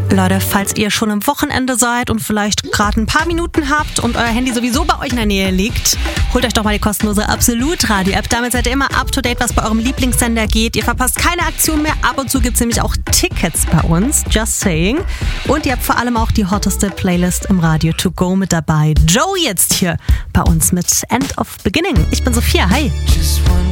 Leute, falls ihr schon am Wochenende seid und vielleicht gerade ein paar Minuten habt und euer Handy sowieso bei euch in der Nähe liegt, holt euch doch mal die kostenlose Absolut-Radio-App. Damit seid ihr immer up-to-date, was bei eurem Lieblingssender geht. Ihr verpasst keine Aktion mehr. Ab und zu gibt es nämlich auch Tickets bei uns. Just saying. Und ihr habt vor allem auch die hotteste Playlist im Radio to go mit dabei. Joe jetzt hier bei uns mit End of Beginning. Ich bin Sophia. Hi.